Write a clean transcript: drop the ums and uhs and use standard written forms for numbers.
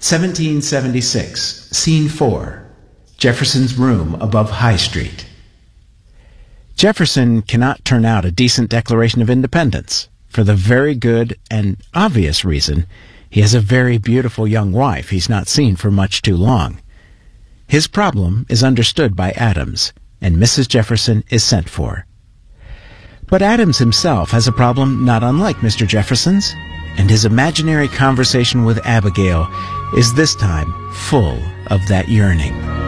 1776, Scene 4, Jefferson's room above High Street. Jefferson cannot turn out a decent Declaration of Independence for the very good and obvious reason he has a very beautiful young wife he's not seen for much too long. His problem is understood by Adams, and Mrs. Jefferson is sent for. But Adams himself has a problem not unlike Mr. Jefferson's, and his imaginary conversation with Abigail is this time full of that yearning.